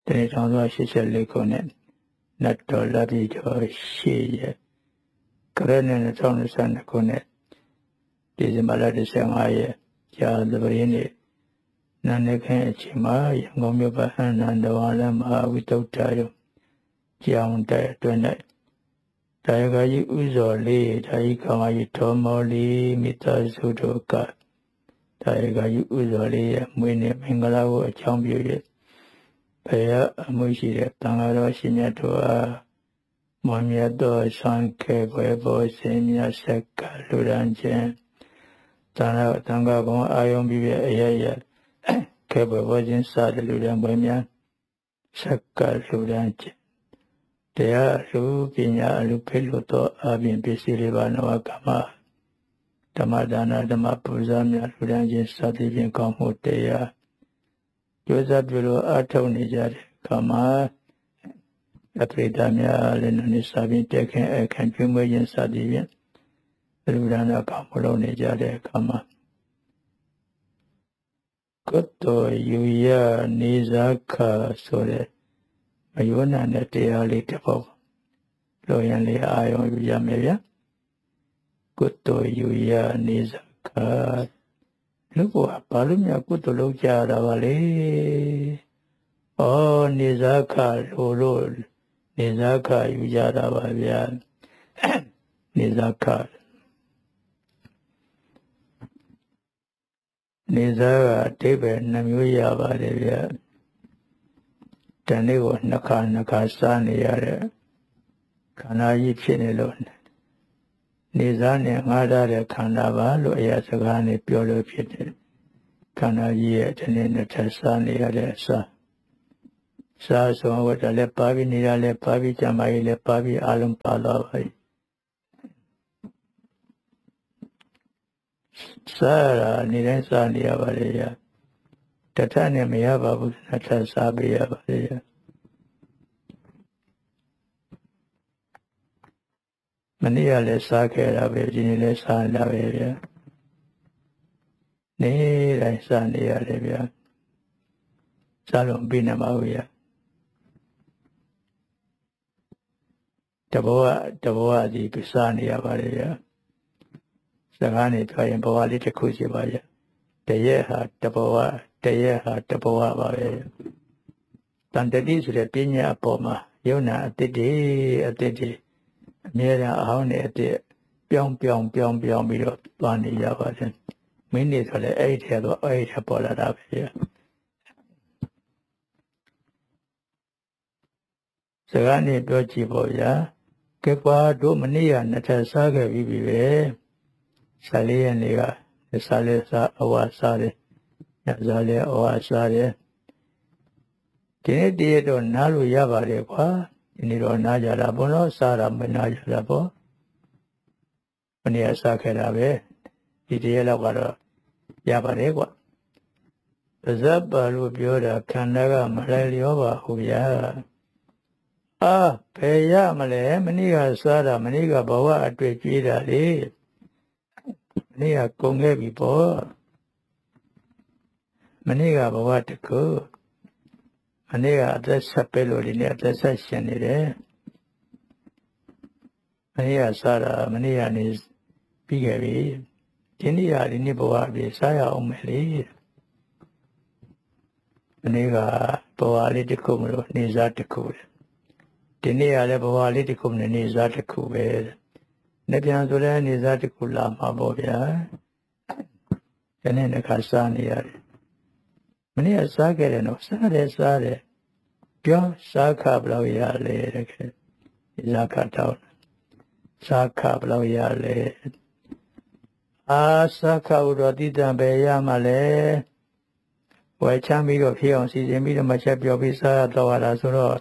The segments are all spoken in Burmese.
တနေ့ထောင်စု84ခုနဲ့နတ်တော်လက်ပြီးတော့ရှေ့ရကရနဲ့2022ခုနဲ့ဒီဇင်ဘာလ15ရက်ကြာသပတေးနေ့နာနေခင်းအချိန်မှာရန်ကုန်မြို့ဗဟန်းနန္ဒဝါလမဟာဝိတုဒ္ဓယုကြောင်းတဲ့အတွင်း၌တာယကကြီးဥဇော်လေးဓာယိကမကြီးဒေါ်မော်လီမိသားစုတို့ကတာယကကြီးဥဇော်လေးရဲ့မွေးနေ့မင်္ဂလာကိုအကြောင်းပြု၍ဘုရားအမှုရှိတဲ့တန်ဃာတော်ရှင်မြတ်တို့အားမွန်မြတ်သောဆံခဲပွဲပေါ်စင်မြတ်ဆက်ကလူရန်ခြင်းတန်ဃာကောင်အာယုံပြီးရဲ့အရရခဲပွဲပေါ်ခြင်းစတဲ့လူရန်ပွဲများဆက်ကလူရန်ခြင်းတရားလူပညာလူဖိလို့တော့အပြင်ပစ္စည်းလေးပါနဝကမဓမ္မဒါနဓမ္မပူဇော်များလူရန်ခြင်းစသည်ဖြင့်ကောင်းမှုတရားကျိုးစားပြုလို့အထောက်နေကြတဲ့ခါမှာအပရိဒများလည်းနေစာပြီးတက်ခင်အခန့်ကျွေးမွေးခြင်းစသည်ဖြင့်လူဒါနကောင်းမှုလုပ်နေကြတဲ့ခါမှာကုသိုလ်ယူရနေစားခဆိုတဲ့မယောနာနဲ့တရားလေးတစ်ပုဒ်လိုရန်လေးအာရုံယူရမယ်ဗျာကုသိုလ်ယူရနေစားခလူကဘာလို့များကုသိုလ်လုပ်ကြတာပါလဲဩနေစားခလို့နေစားခယူကြတာပါဗျာနေစားခနေစားကအဓိပ္ပာယ်နှမျိုးရပါတယ်ဗျာတနေ့ကိုနှစ်ခါစားနေရတဲ့ခန္ဓာကြီးဖြစ်နေလို့နေစားနဲ့ငှားထားတဲ့ခန္ဓာပါလို့အရာစကားနဲ့ပြောလို့ဖြစ်တယ်ခန္ဓာကြီးရဲ့တနေ့နှစ်ထပ်စားနေရတဲ့အစားဆုံးဝတ်တယ်လည်းပါပြီးနေတာလည်းပါပြီးကြံပါကြီးလည်းပါပြီးအလုံးပါသွားပါပြီစားရနေတိုင်းစားနေရပါလေရတထနဲ့မရပါဘူးနှစ်ထပ်စားပေးရပါလေရမနေ့ကလည်းစားခဲ့တာပဲဒီနေ့လည်းစားလာပဲဗျာနေတိုင်းစားနေရတယ်ဗျာစားလို့ပြီးနေပါဘူးဗျာတဘောဒီစားနေရပါလေဗျာစကားနေပြောရင်ဘဝလေးတစ်ခုရှိပါရဲ့တရက်ဟာတဘောပါပဲတန်တတိဆိုတဲ့ပညာအပေါ်မှာယုံနာအတ္တိအမြဲတမ်းအဟောင်းနဲ့အတ္တိပြောင်းပြီးတော့သွားနေရပါတယ်မင်းနေဆိုလည်းအဲ့ဒီထဲပေါ်လာတာပဲစကားနေပြောကြည့်ပေါ့ဗျာကဲကွာတို့မနေ့ကနှစ်ထပ်စားခဲ့ပြီးပြီပဲ14ရက်နေ့ကစားလဲစားအဝါစားတယ်ညစားလဲအဝါစားတယ်ဒီနေ့တည်းတော့နားလို့ရပါတယ်ကွာဒီနေ့တော့နားကြတာပေါ့နော်စားတာမနာကြတာပေါ့မနေ့ကစားခဲ့တာပဲဒီတည်းလောက်ကတော့ရပါတယ်ကွာပါဇပ်ပါလို့ပြောတာခန္ဓာကမလိုက်လျောပါဘူးဗျာဘယ်ရမလဲမနေ့ကစားတာမနေ့ကဘဝအတွေ့ကြွေးတာလေမနေ့ကကုန်ခဲ့ပြီပေါ့မနေ့ကဘဝတခုမနေ့ကအသက်ဆက်ပဲလို့ဒီနေ့အသက်ဆက်ရှင်နေတယ်မနေ့ကစားတာမနေ့ကနေပြီးခဲ့ပြီဒီနေ့ဘဝပြီစားရအောင်မယ်လေမနေ့ကဘဝလေးတစ်ခုမလို့နေစားတစ်ခုဒီနေ့ကလည်းဘဝလေးတစ်ခုနဲ့နေစားတစ်ခုပဲနေပြန်ဆိုလည်းနေစားတစ်ခုလာမှာပေါ့ဗျာဒီနေ့တစ်ခါစားနေရတယ်မနေ့ကစားခဲ့တယ်နော်စားတယ်ပြောစားခဘယ်လောက်ရလဲတဲ့ခဲစားခတောင်းစားခဘယ်လောက်ရလဲစားခဥတော်တိတံပဲရမှာလဲဝယ်ချမ်းပြီးတော့ဖြစ်အောင်စီစဉ်ပြီးတော့မှချက်ပြောပြီးစားတော့ရတာဆိုတော့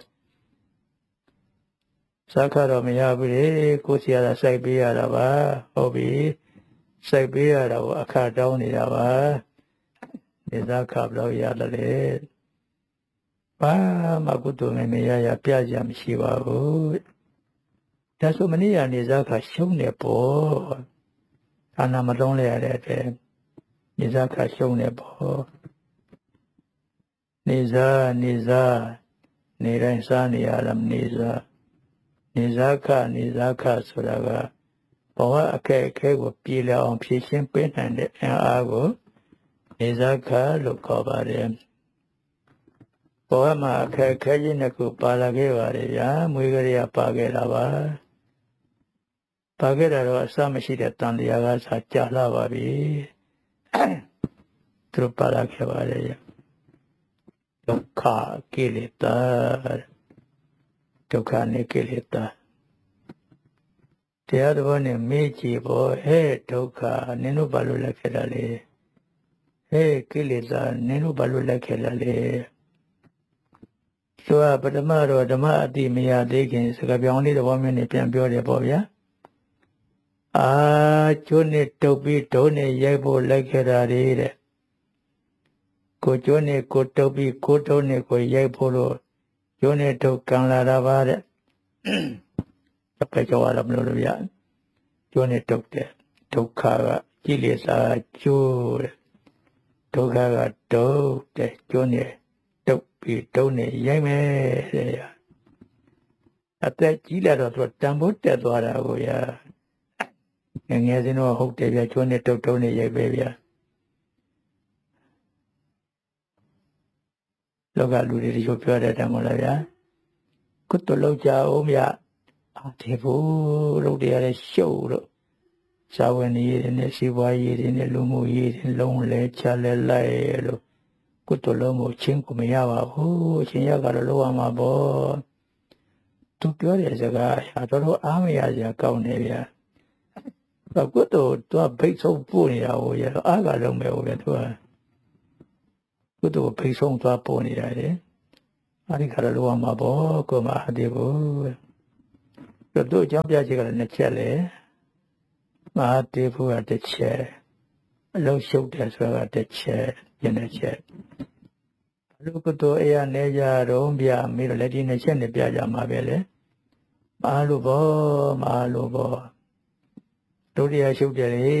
စားခတော့မရဘူးလေကိုယ်စီရတာစိုက်ပေးရတာပါဟုတ်ပြီစိုက်ပေးရတာကိုအခါတောင်းနေတာပါနေစားခဘယ်လောက်ရလဲဘာမှကုသိုလ်မရပြကြမရှိပါဘူးဒါဆိုမနေ့ကနေစားခရှုံးနေပေါ့အာနာမလုံးလဲရတဲ့အတွက်နေစားခရှုံးနေပေါ့နေစားနေတိုင်းစားနေရလားနေစားဆိုတာကဘဝအခက်အခဲကိုပြေလည်အောင်ဖြည့်ရှင်းပေးနိုင်တဲ့အင်အားကိုနေစားခလို့ခေါ်ပါတယ်ဘဝမှာအခက်အခဲကြီးနှစ်ခုပါလာခဲ့ပါတယ်ဗျာမွေးကလေးကပါခဲ့တာပါခဲ့တော့အစမရှိတဲ့တန်တရားကစားကြာလာပါပြီသူပါလာခဲ့ပါတယ်ဗျဒုက္ခကိလေသာဒုက္ခနဲ့ကိလေသာတရားတော်နဲ့မေ့ကြည့်ဖို့ဟဲ့ဒုက္ခနင်တို့ဘာလို့လက်ခဲ့တာလဲဟဲ့ကိလေသာနင်တို့ဘာလို့လက်ခဲ့တာလဲဆိုတော့ပထမတော့ဓမ္မအတိမရသေးခင်စကားပြောင်းလေးသဘောမျိုးနဲ့ပြန်ပြောတယ်ပေါ့ဗျာကျွန်းနဲ့တုပ်ပြီးဒုံးနဲ့ရိုက်ဖို့လက်ခဲ့တာတဲ့ကိုကျွန်းနဲ့ကိုတုပ်ပြီးကိုဒုံးနဲ့ကိုရိုက်ဖို့လို့ကျွန်းနဲ့တုပ်ကန်လာတာပါတဲ့တပည့်ကြောရမလို့ဗျာကျွန်းနဲ့တုပ်တဲ့ဒုက္ခကကိလေသာကျိုးတဲ့ဒုက္ခကဒုတ်တဲ့ကျွန်းနဲ့တုပ်ပြီးဒုံးနဲ့ရိုက်မယ်တဲ့အသက်ကြီးလာတော့သူတန်ဖိုးတက်သွားတာကိုရငယ်စဉ်တော့ဟုတ်တယ်ဗျာကျွန်းနဲ့တုပ်တုံးနဲ့ရိုက်ပဲဗျာလောကလူတွေဒီလိုပြောတဲ့တမ်းမလားဗျာကုသလောက်ကြအောင်ဗျာဒီဘူးလုပ်တယ်ရတဲ့ရှုပ်လို့စာဝင်ရည်နဲ့စီးပွားရေးတွေနဲ့လူမှုရေးတွေလုံးလဲချလဲလိုက်လို့ကုသလုံးကိုချင်းကိုမရပါဘူးချင်းရကတော့လောရမှာပေါ့သူပြောတဲ့စကားအတော်အားမရစရာကောင်းနေဗျာကုသိုလ်သူကဖိတ်ဆုံးပို့နေတာကိုရတော့အားကလုံးမဲ့ဟိုပဲသူကကုသိုလ်ဖိတ်ဆုံးသွားပို့နေတာလေအဲ့ဒီခါတော့လောရမှာပေါ့ကိုမအတေဘူးတို့အကြောင်းပြချက်ကလည်းနှစ်ချက်လေမဟာတေဖို့ကတစ်ချက်အလုံးရှုပ်တယ်ဆိုတာကတစ်ချက်ယင်းတစ်ချက်ဘလို့ကတော့အေးရနေကြတော့ဗျာမေးတော့လက်ဒီနှစ်ချက်နဲ့ပြကြမှာပဲလေမဟာလို့ပေါ့ဒုတိယရှုပ်တယ်လေ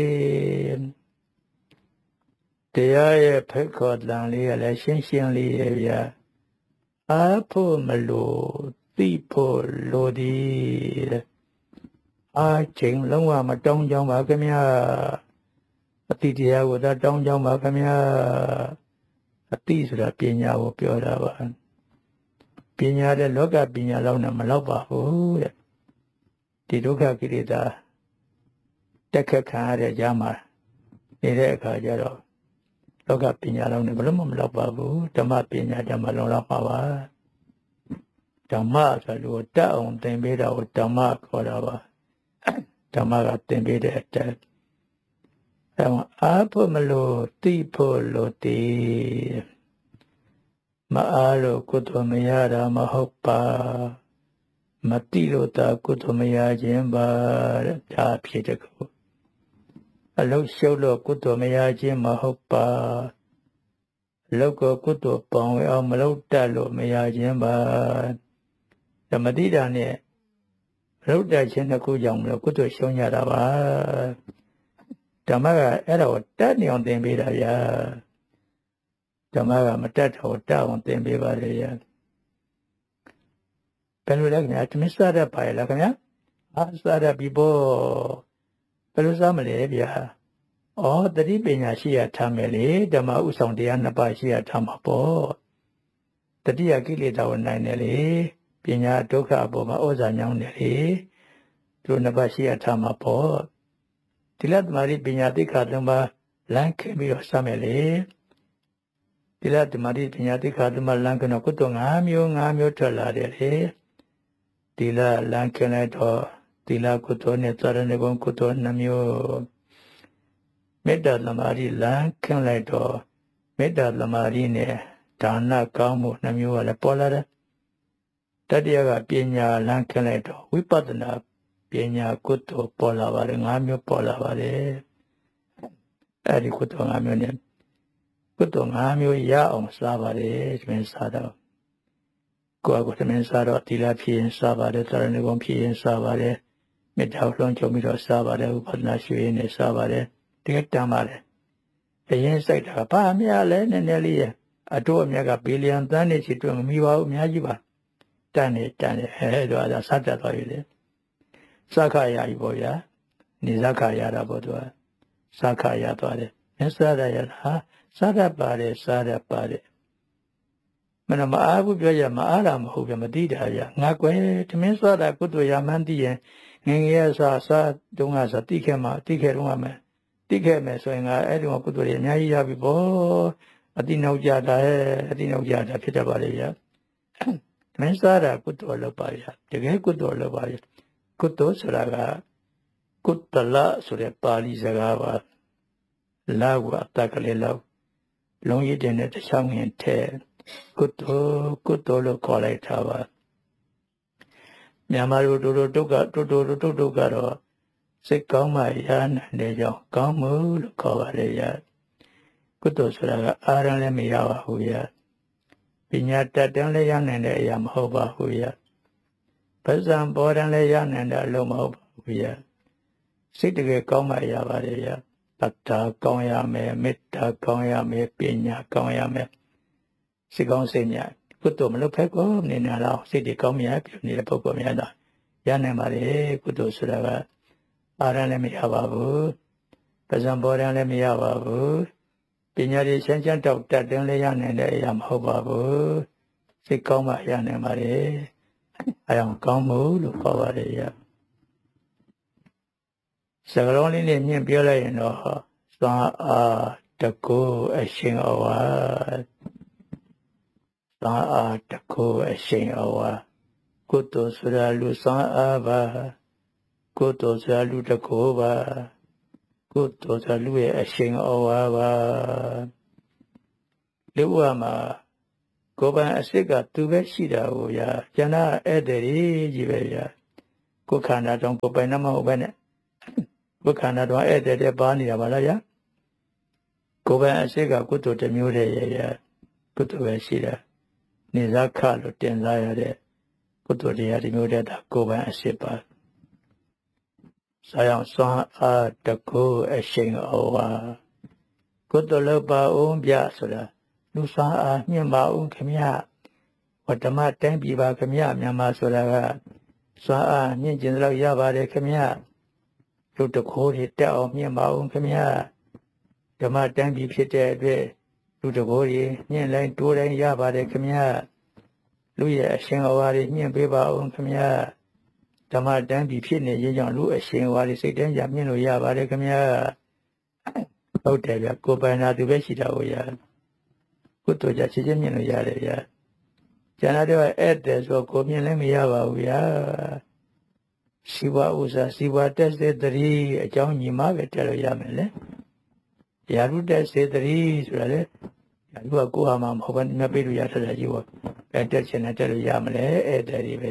တရားရဲ့ဖိတ်ခေါ်တန်လေးကလည်းရှင်းလေးရဲ့ဗျာအားဖို့မလို့သိဖို့လိုသည်ချိန်လုံးဝမတောင်းကြောင်းပါခင်ဗျာအတိတရားကိုသာတောင်းကြောင်းပါခင်ဗျာအတိဆိုတာပညာကိုပြောတာပါပညာတဲ့လောကပညာလောက်နဲ့မလောက်ပါဘူးတဲ့ဒီဒုက္ခကိလေသာတက်ခတ်ခံရတဲ့ကြားမှာနေတဲ့အခါကျတော့လောကပညာလောက်နဲ့ဘယ်လို့မလောက်ပါဘူးဓမ္မပညာဓမ္မလုံးလောက်ပါပါဓမ္မဆိုလို့တတ်အောင်သင်ပေးတာကိုဓမ္မခေါ်တာပါဓမ္မကသင်ပေးတဲ့အတက်အားဖို့မလို့သိဖို့လို့တည်မအားလို့ကုသိုလ်မရတာမဟုတ်ပါမတိလို့တာကုသိုလ်မရခြင်းပါတဲ့ဒါဖြစ်တဲ့ကိုအလုံးရှုပ်လို့ကုသိုလ်မရခြင်းမဟုတ်ပါအလုံးကိုကုသိုလ်ပေါင်းဝဲအောင်မလုပ်တတ်လို့မရခြင်းပါဓမ္မတိတာနဲ့ရုပ်တခြင်းတစ်ခုကြောင့်မလို့ကုသိုလ်ရှုံးရတာပါဓမ္မကအဲ့ဒါကိုတတ်နေအောင်သင်ပေးတာဗျာဓမ္မကမတတ်တော့တတ်အောင်သင်ပေးပါလေဗျာဘယ်လိုလဲခင်ဗျာသမစ္ဆရပါရလားခင်ဗျာစားရပြီပေါ့ဘယ်လိုစားမလဲဗျာတတိပညာရှိရထားမယ်လေဓမ္မဥဆောင်တရားနှစ်ပါးရှိရထားမှာပေါ့တတိယကိလေသာကိုနိုင်တယ်လေပညာဒုက္ခအပေါ်မှာဩဇာညောင်းတယ်လေသူနှစ်ပါးရှိရထားမှာပေါ့ဒီလသမารိပညာသိက္ခာသုံးပါးလမ်းခဲ့ပြီးတော့စမယ်လေဒီလသမารိပညာသိက္ခာသုံးပါးလမ်းကတော့ကုသိုလ်၅မျိုးထွက်လာတယ်လေဒီလလမ်းခဲ့လိုက်တော့ဒီလကုသိုလ်နဲ့သရဏဂုံကုသိုလ်2မျိုးမေတ္တာသမารိလမ်းခဲ့လိုက်တော့မေတ္တာသမารိနဲ့ဒါနကောင်းမှု2မျိုးကလည်းပေါ်လာတယ်တတိယကပညာလမ်းခဲ့လိုက်တော့ဝိပဿနာပညာကုသိုလ်ပေါ်လာပါတယ်5မျိုးပေါ်လာပါတယ်အဲ့ဒီကုသိုလ်5မျိုးနဲ့ကုသိုလ်5မျိုးရအောင်စားပါတယ်သမင်စားတော့ကိုယ့်အကိုသမင်စားတော့သီလဖြစ်ရင်စားပါတယ်သရဏဂုံဖြစ်ရင်စားပါတယ်မေတ္တာလွှမ်းခြုံပြီးတော့စားပါတယ်ဥပဒနာရွှေနဲ့စားပါတယ်တကယ်တမ်းပါတယ်အရင်စိုက်တာဘာများလဲနည်းနည်းလေးရအတော့အမြတ်ကဘီလီယံသန်းနဲ့ချီတွက်မမီပါဘူးအများကြီးပါတန်တယ်တော့ဒါစတတ်သွားပြီလေစခါရပြီပေါ့ဗျာနေစခါရတာပေါ့သူကစခါရသွားတယ်မင်းစားရရတာစားတတ်ပါတယ်မနမအားဘူးပြောရမအားတာမဟုတ်ဗျမသိတာဗျငါကွယ်တမင်းစားတာကုသိုလ်ရမှန်းသိရင်ငငယ်စားတုံးကစားတိခဲ့တော့မယ်တိခဲ့မယ်ဆိုရင်ငါအဲ့ဒီမှာကုသိုလ်တွေအများကြီးရပြီပေါ့အတိနောက်ကြတာဖြစ်တတ်ပါလေဗျမင်းစားတာကုသိုလ်လုပ်ပါဗျတကယ်ကုသိုလ်လုပ်ပါဗျကုသိုလ်ဆိုတာကကုတ္တလဆိုတဲ့ပါဠိစကားပါလာကိုအတကလေးလောက်လုံးရည်တဲ့နဲ့တစ်ချောင်းငင်ထဲကုသိုလ်လို့ခေါ်လိုက်တာပါမြန်မာတို့တုတ်ကတော့စိတ်ကောင်းမှရနိုင်တဲ့ကြောင့်ကောင်းမှုလို့ခေါ်ပါလေဗျကုသိုလ်ဆိုတာကအာရန်လည်းမရပါဘူးဗျပညာတတ်တယ်လည်းရနိုင်တဲ့အရာမဟုတ်ပါဘူးဗျပဇံပေါ်တယ်လည်းရနိုင်တဲ့အလုံးမဟုတ်ပါဘူးဗျစိတ်တကယ်ကောင်းမှရပါတယ်ဗျတတ္တာကောင်းရမယ်မေတ္တာကောင်းရမယ်ပညာကောင်းရမယ်စိတ်ကောင်းစိတ်မြတ်ကုသိုလ်မလုပ်ဖက်ကိုနေနေတော့စိတ်တွေကောင်းမြတ်ပြုနေတဲ့ပုဂ္ဂိုလ်များတော့ရနိုင်ပါလေကုသိုလ်ဆိုတာကအာရလည်းမရပါဘူးပဇံပေါ်တယ်လည်းမရပါဘူးပညာတွေချမ်းတောက်တတ်တယ်လည်းရနိုင်တဲ့အရာမဟုတ်ပါဘူးစိတ်ကောင်းမှရနိုင်ပါလေအဲအောင်ကောင်းမှုလို့ခေါ်ပါတယ်ဗျစကားလုံးလေးနဲ့မြင်ပြောလိုက်ရင်တော့သာအာတကူအရှင်အဝါသာအာတကူအရှင်အဝါကုသိုလ်ဆိုတာလူသာအာပါကုသိုလ်ဆိုတာလူတကူပါကုသိုလ်ဆိုတာလူရဲ့အရှင်အဝါပါလူ့ဘဝမှာကိုယ်ပိုင်အစစ်ကသူပဲရှိတာကိုဗျာကျန်တာဧည့်သည်ကြီးပဲဗျာကိုယ်ခန္ဓာတောင်ကိုယ်ပိုင်မဟုတ်ပဲနဲ့ကိုယ်ခန္ဓာတော်ဧည့်သည်ပါနေတာပါလားဗျာကိုယ်ပိုင်အစစ်ကကုသိုလ်တစ်မျိုးတည်းရဲ့ကုသိုလ်ပဲရှိတာနေစားခလို့တင်စားရတဲ့ကုသိုလ်တရားတစ်မျိုးတည်းဒါကိုယ်ပိုင်အစစ်ပါဆာယောင်စွမ်းအားတကူအရှင်ဩဝါကုသိုလ်လုပ်ပါဦးဗျဆိုတာလူစွမ်းအားမြင့်ပါဦးခမရဝတ္တမတိုင်းပြည်ပါခမရမြန်မာဆိုတာကစွမ်းအားမြင့်ကျင်တော့ရပါတယ်ခမရလူတကိုးတွေတက်အောင်မြင့်ပါဦးခမရဓမ္မတိုင်းပြည်ဖြစ်တဲ့အတွက်လူတကိုးတွေမြင့်လိုက်တိုးတိုင်းရပါတယ်ခမရလူရဲ့အရှင်ဩဝါတွေမြင့်ပေးပါဦးခမရဓမ္မတိုင်းပြည်ဖြစ်နေရင်ကြောင့်လူအရှင်ဩဝါတွေစိတ်တိုင်းကြမြင့်လို့ရပါတယ်ခမရဟုတ်တယ်ဗျကိုယ်ပိုင်နာသူပဲရှိတာကိုရကုသိုလ်ကြချစ်ချင်းမြင်လို့ရတယ်ဗျာကျန်တဲ့ဧည့်သည်ဆိုကိုမြင်လည်းမရပါဘူးဗျာစီဝါဥစ္စာစီဝါတက်စေတရီအကြောင်းညီမပဲတက်လို့ရမယ်လေယာရုတက်စေတရီဆိုတာလေယာရုကကိုဟာမှာမဟုတ်ဘဲမြတ်ပေးလို့ရထတာကြီးပေါ့အဲတက်ချင်တယ်တက်လို့ရမလဲဧည့်သည်တွေပဲ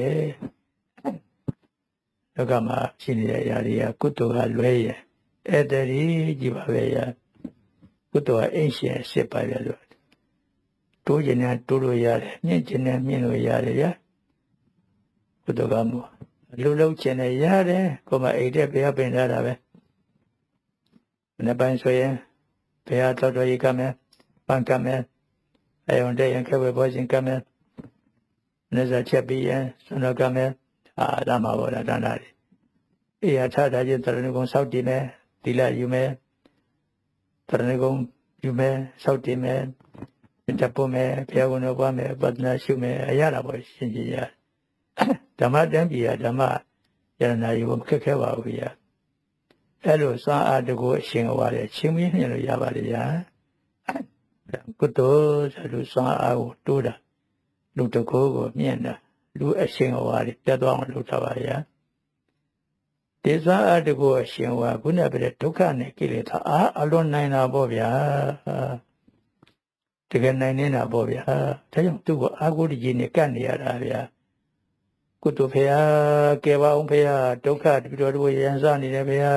လောကမှာရှိနေတဲ့အရာတွေကကုသိုလ်ကလွဲရဧည့်သည်ကြီးပါပဲဗျာကုသိုလ်ကအင်းရှင်စစ်ပါပဲလို့တိုးကျင်တဲ့တိုးလို့ရတယ်မြင့်ကျင်တဲ့မြင့်လို့ရတယ်ဗျာကုသိုလ်ကမှုလူလုံးကျင်တဲ့ရတယ်ကိုယ်မအိတ်တဲ့ဘုရားပင်ထားတာပဲမနေ့ပိုင်းဆိုရင်ဘုရားတော်တော်ကြီးကမယ်ပန်းကမယ်အယုံတဲ့ရင်ခဲဝဲပေါ်ခြင်းကမယ်နေစားချက်ပြီးရင်ဆွမ်းတော်ကမယ်ဒါမှဘောဒါတဏ္ဍာတွေအေးရထတာချင်းတရဏဂုံစောက်တည်မယ်သီလယူမယ်တရဏဂုံယူမယ်စောက်တည်မယ်တပုမယ်ဘုရားကုံတော်ပွားမယ်ပတ္တနာရှုမယ်အရတာပေါ့ရှင်ကြီးရဓမ္မတန်ပြည်ရဓမ္မယရနာယူမခက်ခဲပါဘူးဗျာအဲ့လိုစွမ်းအားတကူအရှင်ဟောတယ်ချင်းမင်းမြင်လို့ရပါတယ်ဗျာကုသိုလ်ဆိုလူစွမ်းအားကိုတိုးတာလူတကူကိုမြင့်တာလူအရှင်ဟောတယ်ပြတ်သွားအောင်လုပ်တာပါဗျာဒီစွမ်းအားတကူအရှင်ဟောခုနကပြတဲ့ဒုက္ခနဲ့ကိလေသာအလွန်နိုင်တာပေါ့ဗျာတကယ်နိုင်နေတာပေါ့ဗျာဒါကြောင့်သူ့ကိုအာဟုတကြီးနဲ့ကတ်နေရတာဗျာကုသိုလ်ဖေဟာကဲပါအောင်ဖေဟာဒုက္ခတပိတော်တို့ရန်စနေတယ်ဖေဟာ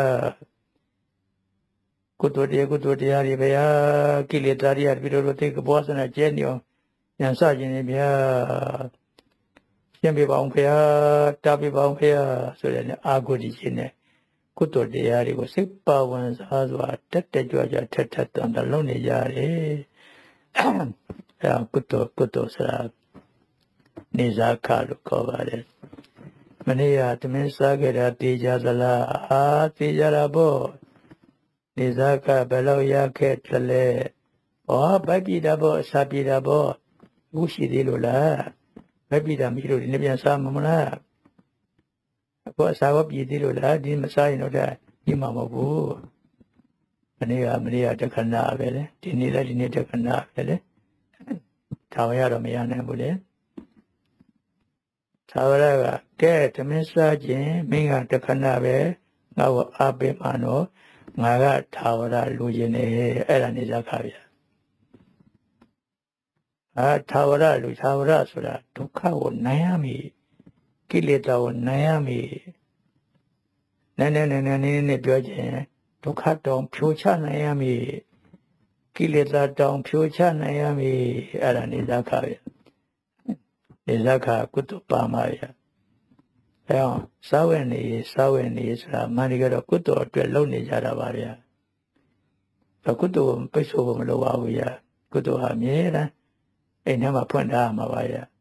ကုသိုလ်တရားတွေဖေဟာကိလေသာတွေတပိတော်တို့သိကဘောဆနာကျဲနေအောင်ရန်စခြင်းတွေဗျာရှင်းပြပါအောင်ဖေဟာတာပြပါအောင်ဖေဟာဆိုတဲ့အာဟုတကြီးနဲ့ကုသိုလ်တရားတွေကိုစိတ်ပါဝင်စားစွာတက်တက်ကြွကြွထက်ထက်တန်တလုံးနေကြတယ်ကုသိုလ်ဆိုတာနေဇာခလို့ခေါ်ပါတယ်မနေ့ကသမင်းစားခဲ့တာတေးကြသလားတေးကြတာပေါ့နေဇာခဘယ်လောက်ရခဲ့တလဲဗောဗက်ပြည်တာပေါ့အစာပြည်တာပေါ့အခုရှိသေးလို့လားဗက်ပြည်တာမရှိလို့ဒီနေ့ပြန်စားမလားအခုအစာရောပြည်သေးလို့လားဒီမစားရင်တော့ဒီမှာမဟုတ်ဘူးမနေ့ကတခဏပဲလေဒီနေ့လည်းဒီနေ့တခဏပဲလေထာဝရတော့မရနိုင်ဘူးလေထာဝရကကဲသမင်းစားခြင်းမင်းကတခဏပဲငါ့ကိုအားပေးမှတော့ငါကထာဝရလူချင်းနေအဲ့ဒါနေဇာခဗျာထာဝရလူထာဝရဆိုတာဒုက္ခကိုနိုင်ရမည်ကိလေသာကိုနိုင်ရမည်နည်းနည်းပြောခြင်းဒုက္ခတောင်ဖြိုချနိုင်ရမည်ကိလေသာတောင်ဖြိုချနိုင်ရမည်အဲ့ဒါနေဇာခဗျာနေဇာခကုသပါမဗျာအဲအောင်စာဝတ်နေဆိုတာမှန်တကယ်တော့ကုသိုလ်အတွက်လုပ်နေကြတာပါဗျာကုသိုလ်ပိတ်ဆို့ဖို့မလိုပါဘူးဗျာကုသိုလ်ဟာအမြဲတမ်းအိမ်ထဲမှာဖွင့်ထားမှာပါဗျာ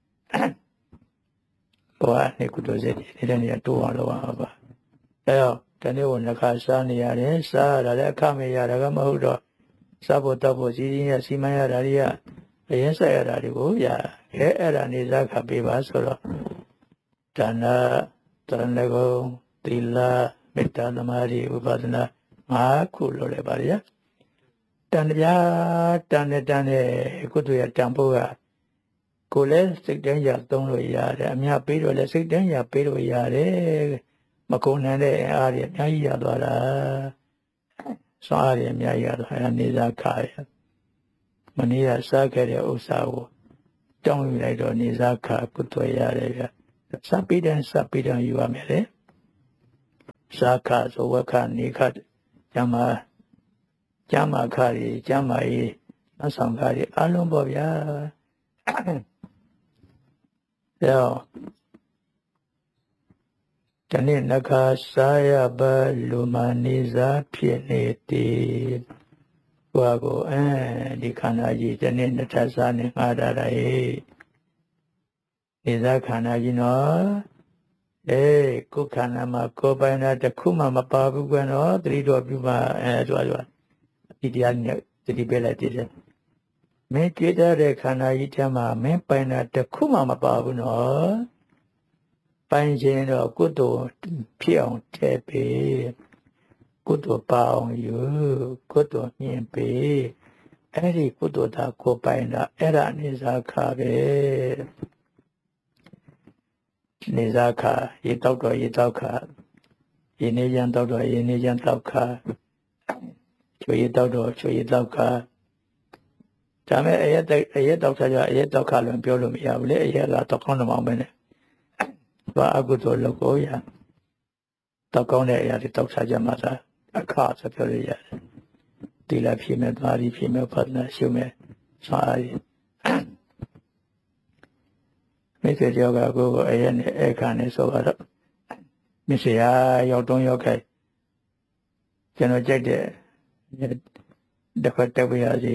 ဘောကနေကုသိုလ်စိတ်နေတဲ့နေရာတိုးအောင်လုပ်အောင်ပါအဲအောင်တနေ့ကနှခါစားနေရတယ်စားရတာလည်းအခမဲ့ရတာကမဟုတ်တော့စားဖို့တောက်ဖို့စီစဉ်ရစီမံရတာတွေကအရင်ဆက်ရတာတွေကိုဗျာအဲ့ဒါနေဇာခပေးပါဆိုတော့ဒါနတရဏဂုံသီလမေတ္တာသမာဓိဥပဒနာ5ခုလို့လည်းပါဗျာတန်တရားတန်တဲ့ကုသိုလ်ရတန်ဖို့ကကိုယ်လည်းစိတ်တိုင်းရသုံးလို့ရတယ်အများပေးတော့လည်းစိတ်တိုင်းရပေးလို့ရတယ်မကုန်နိုင်တဲ့အားတွေအများကြီးရသွားတာစွမ်းအားတွေအများကြီးရသွားတာနေဇာခရမနေ့ကစားခဲ့တဲ့ဥစ္စာကိုတောင်းယူလိုက်တော့နေဇာခကုသိုလ်ရတယ်ဗျစပိဒံယူရမယ်လေစာခဇဝခနေခကျမ်းမာခရီကျမ်းမာရေးအဆောင်ခရီအလုံးပေါ့ဗျာရောတနေ့နှခါစားရပါလူမနေစားဖြစ်နေသည်ဘုရားကိုဒီခန္ဓာကြီးတနေ့နှစ်ထပ်စားနေငါတာရဲ့နေစားခန္ဓာကြီးနော်ကိုယ်ခန္ဓာမှာကိုယ်ပိုင်တာတစ်ခုမှမပါဘူးကွယ်နော်သတိတော်ပြုပါဆိုတာဒီတရားနဲ့သတိပေးလိုက်သေးတယ်မင်းကြွတဲ့ခန္ဓာကြီးထဲမှာမင်းပိုင်တာတစ်ခုမှမပါဘူးနော်ပိုင်ခြင်းတော့ကုသိုလ်ဖြစ်အောင်ထည့်ပေးကုသိုလ်ပါအောင်ယူကုသိုလ်မြင်ပေးအဲ့ဒီကုသိုလ်သာကိုယ်ပိုင်တာအဲ့ဒါနေဇာခပဲနေဇာခရေတောက်တော့ရေတောက်ခရေနေရန်တောက်တော့ရေနေရန်တောက်ခချိုရေတောက်တော့ချိုရေတောက်ခဒါမဲ့အရက်တောက်စားကြအရက်တောက်ခလို့ပြောလို့မရဘူးလေအရကတော့ကောင်းတော့မှပဲနဲ့ဘာအကုသိုလ်လုပ်ကိုရတောက်ကောင်းတဲ့အရာတွေတောက်စားကြမှာသာအခါဆိုပြောလို့ရတယ်ဒီလာဖြစ်မဲ့သွားပြီးဖြစ်မဲ့ပတ်နာရှုမဲ့စားရမိစေကြောကကိုအရက်နဲ့အခါနဲ့ဆိုတော့မစ္စရာရောက်တုံးရောက်ခဲ့ကျွန်တော်ကြိုက်တဲ့တစ်ခါတက်ပြရစီ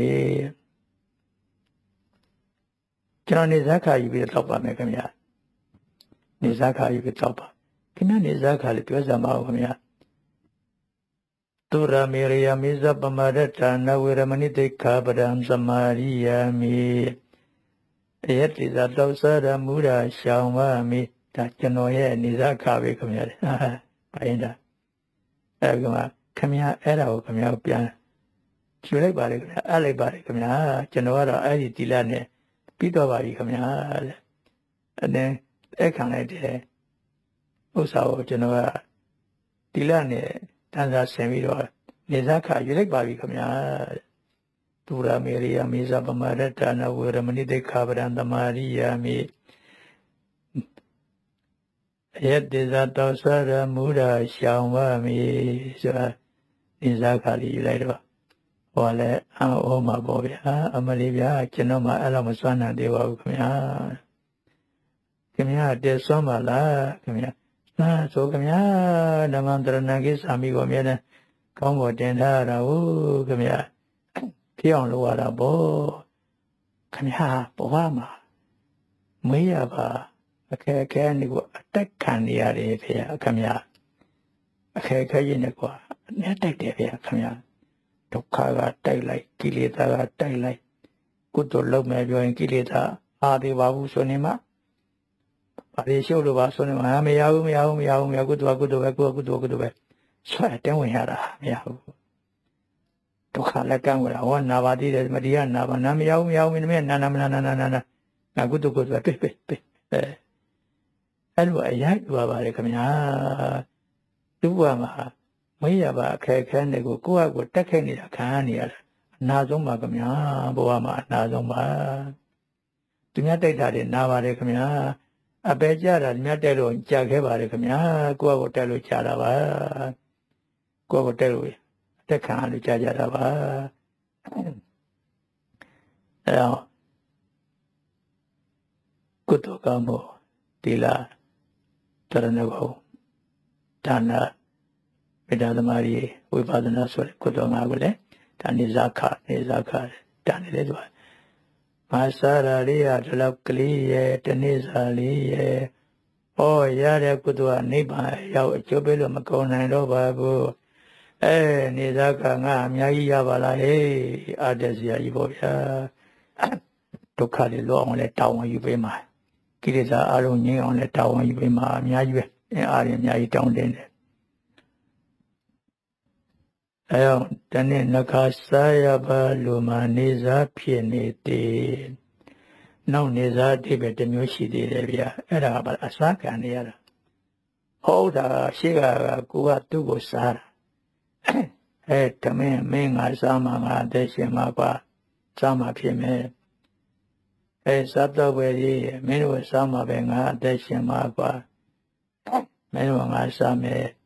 ကျွန်တော်နေဇာခယူပြီးတော့ပါမယ်ခင်ဗျာနေဇာခယူပြီးတော့ပါခင်ဗျာနေဇာခလေးပြောစမ်းပါဦးခင်ဗျာသူရမေရိယမိဇပမရတနဝေရမဏိတိခာပဒံသမာရိယာမိအယတိဇာတောစရမူရာရှောင်းပါမိဒါကျွန်တော်ရဲ့နေဇာခပဲခင်ဗျာပိုင်းတာအဲဒီမှာခင်ဗျာအဲ့ဒါကိုခင်ဗျာပြန်ကျူလိုက်ပါလေခင်ဗျာအဲ့လိုက်ပါလေခင်ဗျာကျွန်တော်ကတော့အဲ့ဒီတိလနဲ့ပြီးတော့ပါပြီခင်ဗျာတဲ့အဲ့ခံလိုက်တဲ့ဥစ္စာကိုကျွန်တော်ကတိလနဲ့တန်းစားဆင်ပြီးတော့နေဇာခယူလိုက်ပါပြီခင်ဗျာသူရမေရိယမေဇပမရတနဝေရမဏိတိခာပရံသမာရိယာမိယတိဇာတောစရမူရာရှောင်းပါမိဆိုတာနေဇာခလေးယူလိုက်တော့ဟောလဲအောမှာပေါ့ဗျာအမလေးဗျာကျွန်တော်မှအဲ့လိုမစွမ်းနိုင်သေးပါဘူးခင်ဗျာတဲစွမ်းပါလားခင်ဗျာဆိုခင်ဗျာဓမ္မတရဏကိသာမိကိုအမြဲတမ်းကောင်းပေါ်တင်ထားရတာဟုတ်ခင်ဗျာဖြစ်အောင်လုပ်ရတာပေါ့ခင်ဗျာဘဝမှာမေးရပါအခက်အခဲနေကိုအတက်ခံနေရတယ်ဖေခင်ဗျာအခက်အခဲရင်လည်းကွာအနဲ့တိုက်တယ်ဖေခင်ဗျာဒုက္ခကတိုက်လိုက်ကိလေသာကတိုက်လိုက်ကုသိုလ်လုပ်မယ်ပြောရင်ကိလေသာအားသေးပါဘူးဆိုနေမှာဘာတွေရှုပ်လို့ပါဆိုနေမှာမရဘူးကုသိုလ်ပဲဆွဲတင်းဝင်ရတာမရဘူးဒုက္ခလည်းကန့်ဝင်တာဟောနာပါသေးတယ်မတရားနာပါနာမရဘူးမင်းမနာငါကုသိုလ်ပဲပဲအဲ့လိုအရိုက်ပါပါတယ်ခင်ဗျာသူ့ဘဝမှာမေးရပါအခက်ခဲနေကိုယ့်အကိုတက်ခဲ့နေတာခံရနေရတာအနာဆုံးပါခင်ဗျာဘဝမှာအနာဆုံးပါသူများတိုက်တာတွေနာပါတယ်ခင်ဗျာအပေကြတာသူများတိုက်လို့ကြာခဲ့ပါတယ်ခင်ဗျာကိုယ့်အကိုတက်လို့ကြာတာပါကိုယ့်အကိုတက်လို့အတက်ခံရလို့ကြာကြတာပါအဲ့တော့ကုသိုလ်ကောင်းဖို့ဒီလားတရဏဂုံဒါနမေတ္တာသမารီဝိပဿနာဆိုတဲ့ကုသိုလ်ငါးခုလည်းဒါနေဇာခဒါနေလေသူမာစာရာလေးရဒီလောက်ကလေးရဲ့တနေ့စာလေးရဲ့ဟောရတဲ့ကုသိုလ်ကနိဗ္ဗာန်ရောက်အကျိုးပေးလို့မကုန်နိုင်တော့ပါဘူးနေဇာခငါအများကြီးရပါလားဟေးအားတက်စရာကြီးပေါ့ဗျာဒုက္ခတွေလောအောင်လဲတောင်းဝန်ယူပေးမှာကိလေသာအလုံးငြိမ်းအောင်လဲတောင်းဝန်ယူပေးမှာအများကြီးပဲအားရအများကြီးတောင်းတင်တယ်အဲတော့တနေ့နှခါစားရပါလူမှာနေစားဖြစ်နေသေးနောက်နေစားအတိပဲတစ်မျိုးရှိသေးတယ်ဗျာအဲ့ဒါကအစားခံနေရတာဟုတ်တာရှိကကိုကသူ့ကိုစားတာတမင်းမင်းငါစားမှာငါအသက်ရှင်မှာပါစားမှာဖြစ်မယ်စားတော့ပဲကြီးမင်းတို့စားမှာပဲငါအသက်ရှင်မှာပါမင်းတို့ငါစားမယ်